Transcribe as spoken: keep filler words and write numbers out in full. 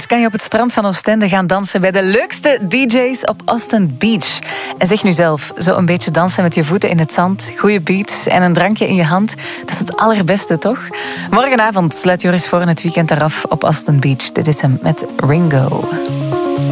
kan je op het strand van Oostende gaan dansen bij de leukste D J's op Austin Beach. En zeg nu zelf, zo een beetje dansen met je voeten in het zand, goede beats en een drankje in je hand, dat is het allerbeste, toch? Morgenavond sluit Joris voor in het weekend eraf op Austin Beach. Dit is hem met Ringo.